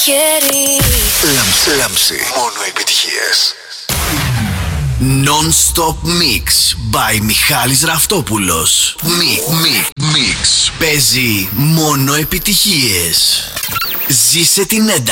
χέρι. Λάμψη, μόνο επιτυχίες. Non-stop mix by Μιχάλης Ραφτόπουλος. Mix. Παίζει μόνο επιτυχίες. Ζήσε την ένταση.